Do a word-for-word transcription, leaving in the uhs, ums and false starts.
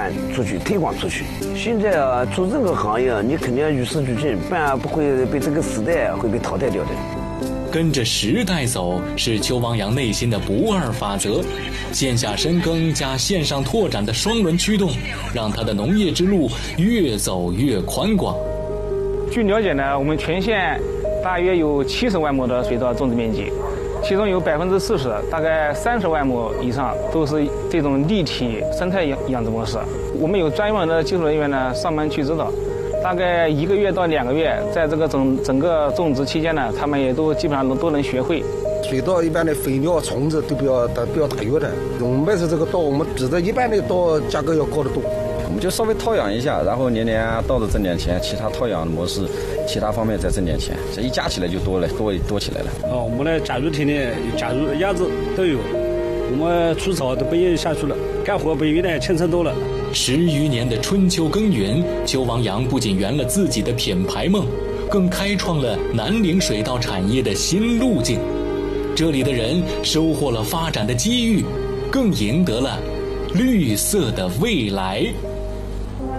传出去、推广出去。现在啊，做任何行业，你肯定要与时俱进，不然不会被这个时代会被淘汰掉的。 跟着时代走是邱王阳内心的不二法则，线下深耕加线上拓展的双轮驱动，让他的农业之路越走越宽广。 据了解呢，我们全县大约有七十万亩的水稻种植面积，其中有百分之四十，大概三十万亩以上都是这种立体生态养养殖模式。我们有专门的技术人员呢上门去指导。大概一个月到两个月，在这个整整个种植期间呢，他们也都基本上都都能学会。 水稻一般的肥料、虫子都不要打不要打药的。我们卖的这个稻，我们比的一般的稻价格要高得多。 我们就稍微套养一下，然后年年稻子挣点钱，其他套养的模式，其他方面再挣点钱，这一加起来就多了，多多起来了。 哦，我们的假如田呢，假如鸭子都有，我们除草都不愿意下去了，干活比原来轻松多了。 十余年的春秋耕耘，邱王阳不仅圆了自己的品牌梦，更开创了南陵水稻产业的新路径。这里的人收获了发展的机遇，更赢得了绿色的未来。